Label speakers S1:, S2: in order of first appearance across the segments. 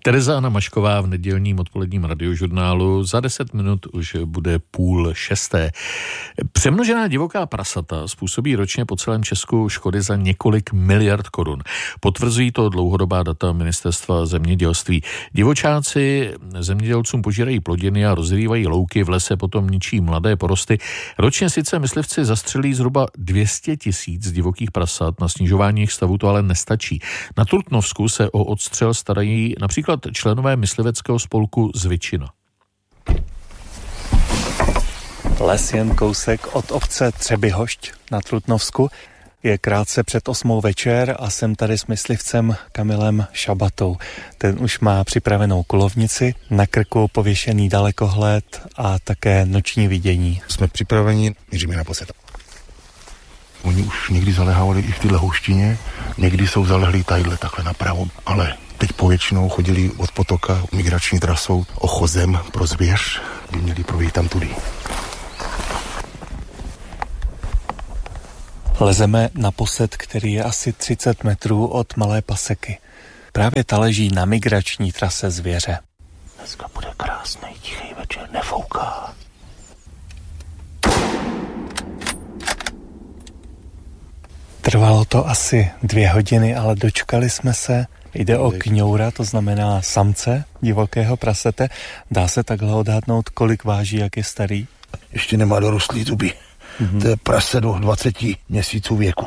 S1: Tereza Anna Mašková v nedělním odpoledním radiožurnálu. Za 10 minut už bude 5:30. Přemnožená divoká prasata způsobí ročně po celém Česku škody za několik miliard korun. Potvrzují to dlouhodobá data Ministerstva zemědělství. Divočáci zemědělcům požírají plodiny a rozrývají louky, v lese potom ničí mladé porosty. Ročně sice myslivci zastřelí zhruba 200 000 divokých prasat, na snižování jejich stavu to ale nestačí. Na Trutnovsku se o odstřel starají například členové mysliveckého spolku Zvyčina.
S2: Les jen kousek od obce Třebyhošť na Trutnovsku. Je krátce před 8 večer a jsem tady s myslivcem Kamilem Šabatou. Ten už má připravenou kulovnici, na krku pověšený dalekohled a také noční vidění.
S3: Jsme připraveni, míříme na posed. Oni už někdy zalehávali i v téhle houštině, někdy jsou zalehlí tadyhle takhle napravo, ale teď povětšinou chodili od potoka migrační trasou ochozem pro zvěř, by měli projít tam tudy.
S2: Lezeme na posed, který je asi 30 metrů od Malé Paseky. Právě ta leží na migrační trase zvěře.
S3: Dneska bude krásný, tichý večer, nefouká.
S2: Trvalo to asi 2 hodiny, ale dočkali jsme se. Jde o kňoura, to znamená samce divokého prasete. Dá se takhle odhadnout, kolik váží, jak je starý?
S3: Ještě nemá dorostlý zuby. To je prase do 20 měsíců věku.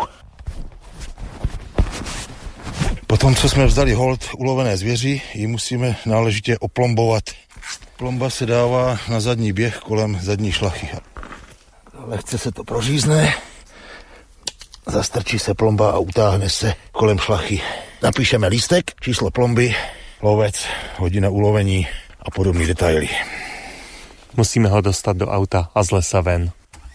S3: Potom, co jsme vzdali hold ulovené zvěři, ji musíme náležitě oplombovat. Plomba se dává na zadní běh kolem zadní šlachy. Lehce se to prořízne, zastrčí se plomba a utáhne se kolem šlachy. Napíšeme lístek, číslo plomby, lovec, hodina ulovení a podobné detaily.
S2: Musíme ho dostat do auta a z lesa ven.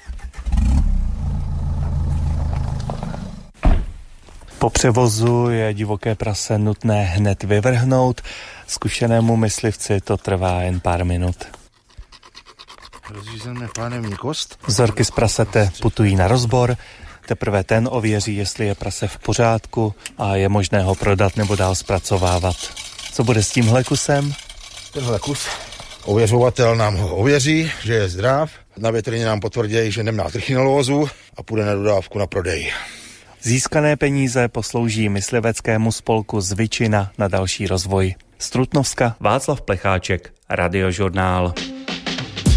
S2: Po převozu je divoké prase nutné hned vyvrhnout. Zkušenému myslivci to trvá jen pár minut.
S3: Rozřízené pánevní kost.
S2: Vzorky z prasete putují na rozbor. Teprve ten ověří, jestli je prase v pořádku a je možné ho prodat nebo dál zpracovávat. Co bude s tímhle kusem?
S3: Tenhle kus ověřovatel nám ho ověří, že je zdrav. Na větrině nám potvrdí, že nemá trichinelózu a půjde na dodávku na prodej.
S2: Získané peníze poslouží mysliveckému spolku Zvyčina na další rozvoj. Z Trutnovska Václav Plecháček, Radiožurnál.